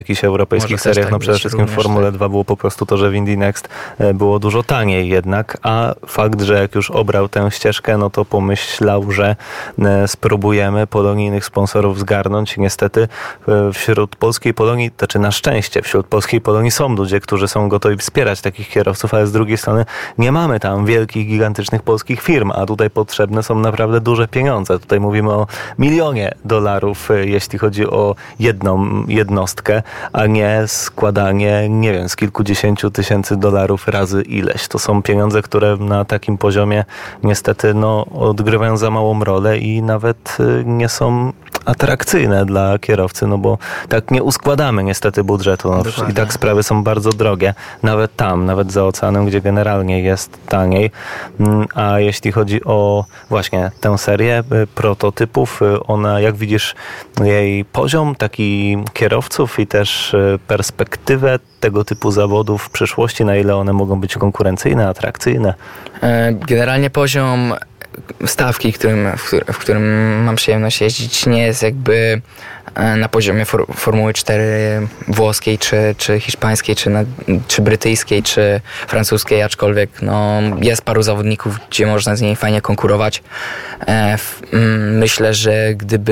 jakichś europejskich seriach, tak no przede wszystkim w Formule 2 było po prostu to, że w Indy Next było dużo taniej jednak, a fakt, że jak już obrał tę ścieżkę, no to pomyślał, że spróbujemy polonijnych sponsorów zgarnąć. Niestety wśród polskiej Polonii, znaczy na szczęście wśród polskiej Polonii są ludzie, którzy są gotowi wspierać takich kierowców, ale z drugiej strony nie mamy tam wielkich, gigantycznych polskich firm, a tutaj potrzebne są naprawdę duże pieniądze. Tutaj mówimy o $1 000 000, jeśli chodzi o jedną jednostkę, a nie składanie, nie wiem, z kilkudziesięciu tysięcy dolarów razy ileś. To są pieniądze, które na takim poziomie niestety odgrywają za małą rolę i nawet nie są atrakcyjne dla kierowcy, no bo tak nie uskładamy niestety budżetu. I tak sprawy są bardzo drogie. Nawet za oceanem, gdzie generalnie jest taniej. A jeśli chodzi o właśnie tę serię prototypów, ona, jak widzisz, jej poziom taki kierowców i też perspektywę tego typu zawodów w przyszłości, na ile one mogą być konkurencyjne, atrakcyjne? Generalnie poziom stawki, w którym mam przyjemność jeździć, nie jest jakby na poziomie Formuły 4 włoskiej, czy hiszpańskiej, czy brytyjskiej, czy francuskiej, aczkolwiek jest paru zawodników, gdzie można z nimi fajnie konkurować. Myślę, że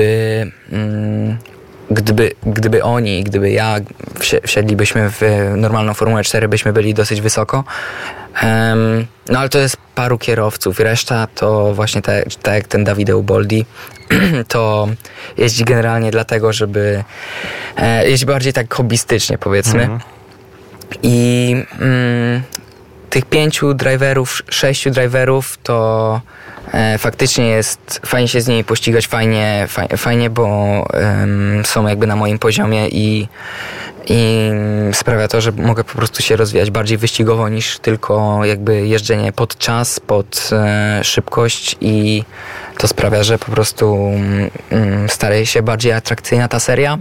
gdyby oni, gdyby ja wsiedlibyśmy w normalną Formułę 4, byśmy byli dosyć wysoko. Ale to jest paru kierowców. Reszta to właśnie tak jak ten Davide Uboldi, to jeździ generalnie dlatego, żeby jeździ bardziej tak hobbystycznie, powiedzmy. I tych 5 driverów, 6 driverów to faktycznie jest fajnie się z nimi pościgać, fajnie, bo są jakby na moim poziomie i sprawia to, że mogę po prostu się rozwijać bardziej wyścigowo niż tylko jakby jeżdżenie pod czas, pod szybkość, i to sprawia, że po prostu staje się bardziej atrakcyjna ta seria.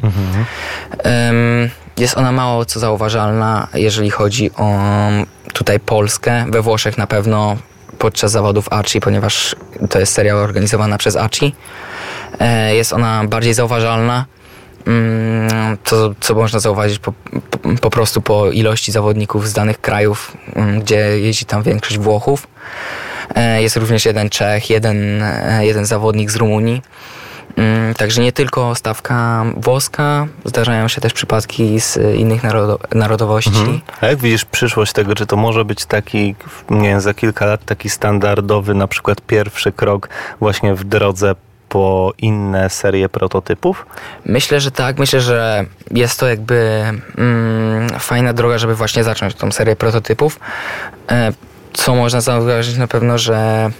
Jest ona mało co zauważalna, jeżeli chodzi o tutaj Polskę. We Włoszech na pewno podczas zawodów ACI, ponieważ to jest seria organizowana przez ACI. Jest ona bardziej zauważalna. To, co można zauważyć po prostu po ilości zawodników z danych krajów, gdzie jeździ tam większość Włochów. Jest również jeden Czech, jeden zawodnik z Rumunii. Także nie tylko stawka włoska, zdarzają się też przypadki z innych narodowości. A jak widzisz przyszłość tego, czy to może być taki, nie wiem, za kilka lat taki standardowy, na przykład pierwszy krok właśnie w drodze po inne serie prototypów? Myślę, że tak. Myślę, że jest to jakby fajna droga, żeby właśnie zacząć tą serię prototypów. Co można zauważyć na pewno, że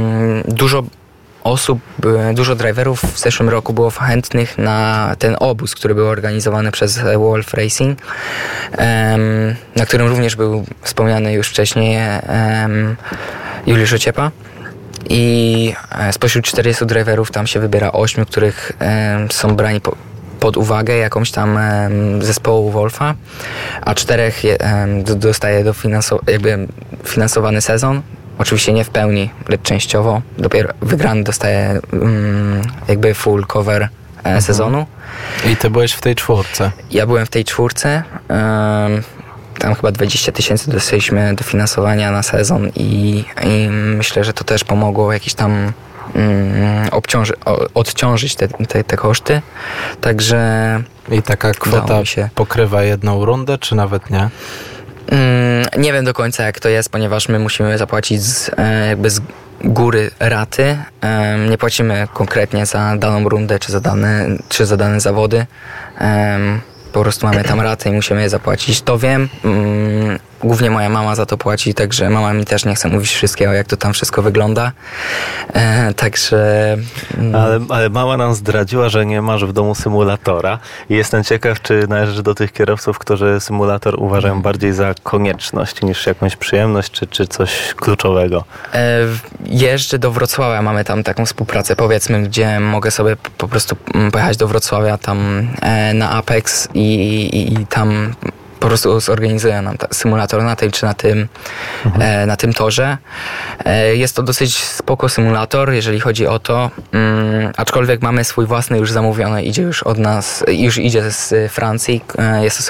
dużo driverów w zeszłym roku było chętnych na ten obóz, który był organizowany przez Wolf Racing, na którym również był wspomniany już wcześniej Juliusz Ociepa. I spośród 40 driverów tam się wybiera 8, których są brani pod uwagę jakąś tam zespołu Wolfa, a 4 dostaje jakby finansowany sezon. Oczywiście nie w pełni, lecz częściowo. Dopiero wygrany dostaje jakby full cover sezonu. I ty byłeś w tej 4? Ja byłem w tej 4. Tam chyba 20 000 dostaliśmy dofinansowania na sezon i myślę, że to też pomogło jakieś tam odciążyć te koszty. Także i taka kwota pokrywa jedną rundę, czy nawet nie? Nie wiem do końca, jak to jest, ponieważ my musimy zapłacić jakby z góry raty. Nie płacimy konkretnie za daną rundę czy za dane zawody. Po prostu mamy tam raty i musimy je zapłacić. To wiem. Głównie moja mama za to płaci, także mama mi też nie chce mówić wszystkiego, jak to tam wszystko wygląda. Także... Ale mama nam zdradziła, że nie masz w domu symulatora. I jestem ciekaw, czy należysz do tych kierowców, którzy symulator uważają bardziej za konieczność niż jakąś przyjemność, czy coś kluczowego. Jeżdżę do Wrocławia, mamy tam taką współpracę, powiedzmy, gdzie mogę sobie po prostu pojechać do Wrocławia tam na Apex i tam po prostu zorganizuje nam symulator na tej czy na tym torze. Jest to dosyć spoko symulator, jeżeli chodzi o to, aczkolwiek mamy swój własny już zamówiony, idzie już od nas, już idzie z Francji. Jest to